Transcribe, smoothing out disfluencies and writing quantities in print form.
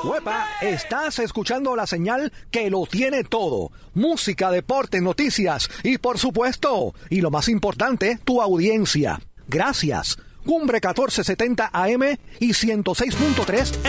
Uepa, estás escuchando la señal que lo tiene todo. Música, deporte, noticias y por supuesto, y lo más importante, tu audiencia. Gracias. Cumbre 1470 AM y 106.3